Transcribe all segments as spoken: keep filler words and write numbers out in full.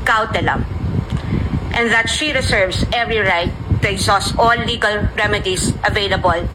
kautela, and that she reserves every right to exhaust all legal remedies available.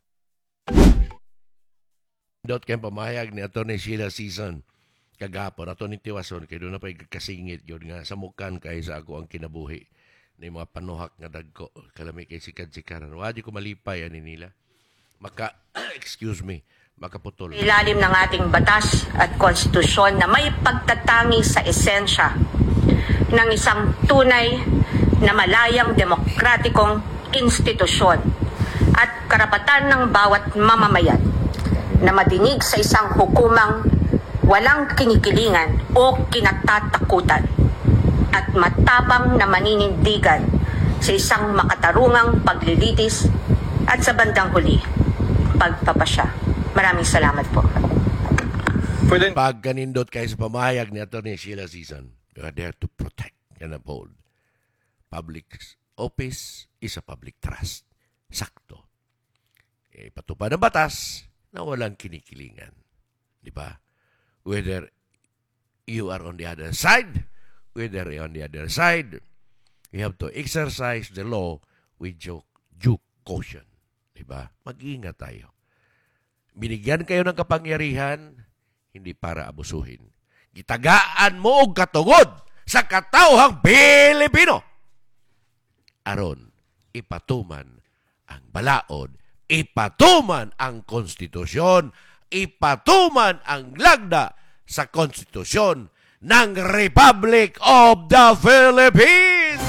Dot kay pamayag ni Atty. Sheila Season kagapon ato ni tiwason kay doon na pay kasingit yun nga samukan kay sa ako ang kinabuhi ni mga panuhak nga dagko kalami kay sikad-sikaran. Wadi ko malipay ani nila. Maka excuse me, makaputol. Ilalim ng ating batas at konstitusyon na may pagtatangi sa esensya ng isang tunay na malayang demokratikong institusyon at karapatan ng bawat mamamayan na madinig sa isang hukumang walang kinikilingan o kinatatakutan at matapang na maninindigan sa isang makatarungang paglilitis at sa bandang huli, pagpapasya. Maraming salamat po. Pag kanindot kayo sa pamayag ni Atty. Sheila Season, you are there to protect and uphold. Public office is a public trust. Sakto. E, patupad ang batas na walang kinikilingan. Di ba? Whether you are on the other side, whether you're on the other side, you have to exercise the law with due, due caution. Di ba? Mag-ingat tayo. Binigyan kayo ng kapangyarihan, hindi para abusuhin. Gitagaan mo og katungod sa katawhang Pilipino. Aron, ipatuman ang balaod, ipatuman ang konstitusyon, ipatuman ang lagda sa konstitusyon ng Republic of the Philippines.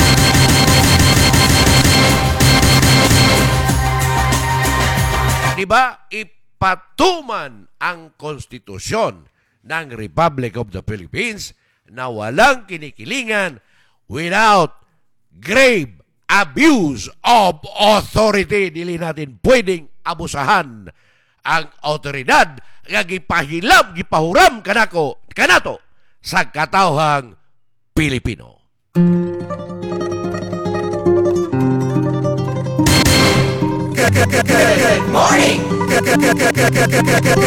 Diba? Ipatuman ang konstitusyon ng Republic of the Philippines na walang kinikilingan without grave abuse of authority. Dili natin pwedeng abusahan ang autoridad nga gipahilam, gipahuram kanako, kanato sa katawhang Pilipino. Good morning!